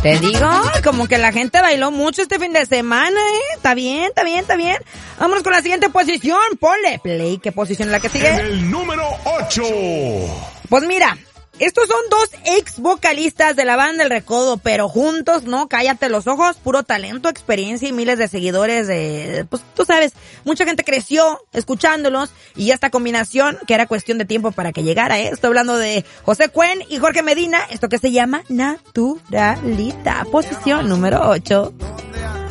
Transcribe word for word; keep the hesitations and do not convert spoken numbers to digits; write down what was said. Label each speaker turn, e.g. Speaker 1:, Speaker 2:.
Speaker 1: Te digo, como que la gente bailó mucho este fin de semana, ¿eh? Está bien, está bien, está bien. Vámonos con la siguiente posición. Ponle play. ¿Qué posición es la que sigue?
Speaker 2: En el número ocho.
Speaker 1: Pues mira, estos son dos ex vocalistas de la banda El Recodo, pero juntos, no, cállate los ojos, puro talento, experiencia y miles de seguidores de, pues tú sabes, mucha gente creció escuchándolos y esta combinación que era cuestión de tiempo para que llegara, ¿eh? Estoy hablando de José Cuen y Jorge Medina, esto que se llama Naturalita, posición número ocho.